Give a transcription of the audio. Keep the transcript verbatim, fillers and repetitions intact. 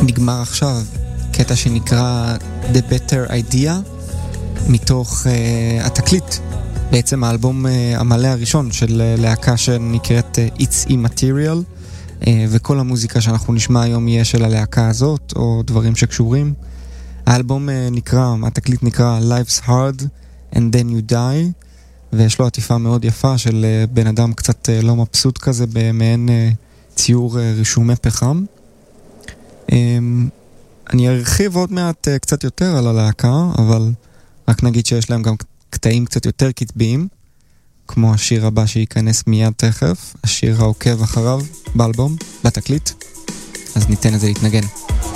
נגמר עכשיו קטע שנקרא The Better Idea מתוך uh, התקליט, בעצם האלבום uh, המלא הראשון של uh, להקה שנקראת uh, It's Immaterial, uh, וכל המוזיקה שאנחנו נשמע היום יהיה של הלהקה הזאת או דברים שקשורים. האלבום uh, נקרא, התקליט נקרא Life's Hard and Then You Die, ויש לו עטיפה מאוד יפה של uh, בן אדם קצת uh, לא מבסוט כזה במעין uh, ציור uh, רישומי פחם. Um, אני ארחיב עוד מעט uh, קצת יותר על הלהקה, אבל רק נגיד שיש להם גם קטעים קצת יותר קטביים, כמו השיר הבא שייכנס מיד תכף, השיר העוקב אחריו באלבום, בתקליט, אז ניתן לזה להתנגן.